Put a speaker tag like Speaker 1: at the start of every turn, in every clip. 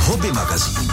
Speaker 1: Hobby magazín.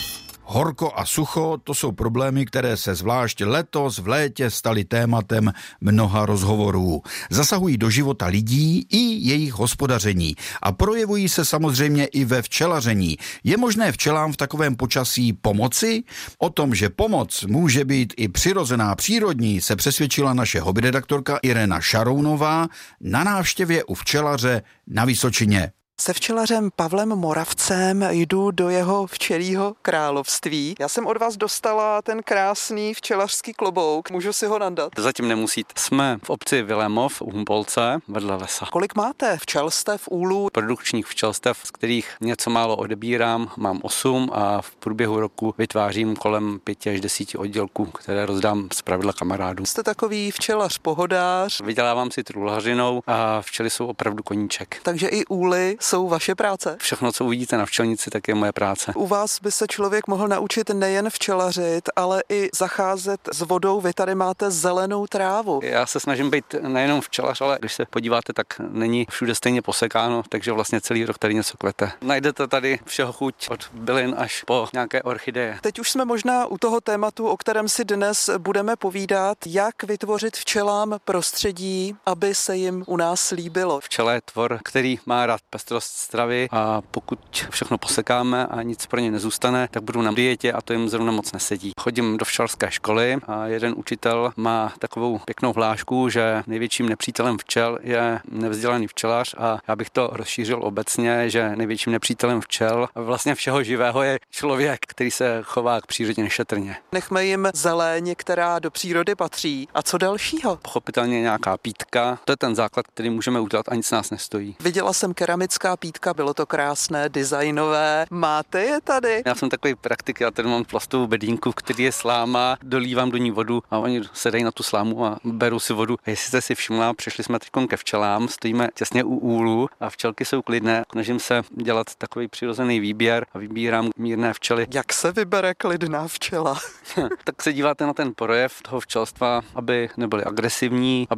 Speaker 2: Horko a sucho, to jsou problémy, které se zvlášť letos v létě staly tématem mnoha rozhovorů. Zasahují do života lidí i jejich hospodaření a projevují se samozřejmě i ve včelaření. Je možné včelám v takovém počasí pomoci? O tom, že pomoc může být i přirozená, přírodní, se přesvědčila naše hobbyredaktorka Irena Šarounová na návštěvě u včelaře na Vysočině.
Speaker 3: Se včelařem Pavlem Moravcem jdu do jeho včelího království. Já jsem od vás dostala ten krásný včelařský klobouk. Můžu si ho nandat?
Speaker 4: Zatím nemusíte. Jsme v obci Vilémov u Humpolce vedle lesa.
Speaker 3: Kolik máte včelstev, úlů?
Speaker 4: Produkčních včelstev, z kterých něco málo odebírám, mám 8 a v průběhu roku vytvářím kolem 5 až 10 oddělků, které rozdám zpravidla kamarádům.
Speaker 3: Jste takový včelař pohodář.
Speaker 4: Vydělávám si trůlařinou a včely jsou opravdu koníček.
Speaker 3: Takže i úly jsou vaše práce?
Speaker 4: Všechno, co uvidíte na včelnici, tak je moje práce.
Speaker 3: U vás by se člověk mohl naučit nejen včelařit, ale i zacházet s vodou. Vy tady máte zelenou trávu.
Speaker 4: Já se snažím být nejenom včelař, ale když se podíváte, tak není všude stejně posekáno, takže vlastně celý rok tady něco kvete. Najdete tady všeho chuť od bylin až po nějaké orchideje.
Speaker 3: Teď už jsme možná u toho tématu, o kterém si dnes budeme povídat, jak vytvořit včelám prostředí, aby se jim u nás líbilo.
Speaker 4: Včela je tvor, který má rád pestrost stravy a pokud všechno posekáme a nic pro ně nezůstane, tak budou na dietě a to jim zrovna moc nesedí. Chodím do včelařské školy a jeden učitel má takovou pěknou hlášku, že největším nepřítelem včel je nevzdělaný včelař a já bych to rozšířil obecně, že největším nepřítelem včel a vlastně všeho živého je člověk, který se chová k přírodě nešetrně.
Speaker 3: Nechme jim zeleň, která do přírody patří. A co dalšího?
Speaker 4: Pochopitelně nějaká pítka, to je ten základ, který můžeme udělat a nic nás nestojí.
Speaker 3: Viděla jsem keramická pítka, bylo to krásné, designové. Máte je tady?
Speaker 4: Já jsem takový praktik, já tady mám plastovou bedínku, který je sláma, dolívám do ní vodu a oni sedají na tu slámu a berou si vodu. A jestli jste si všimla, přišli jsme teď ke včelám, stojíme těsně u úlu a včelky jsou klidné. Snažím se dělat takový přirozený výběr a vybírám mírné včely.
Speaker 3: Jak se vybere klidná včela?
Speaker 4: Tak se díváte na ten projev toho včelstva, aby nebyly agresivní,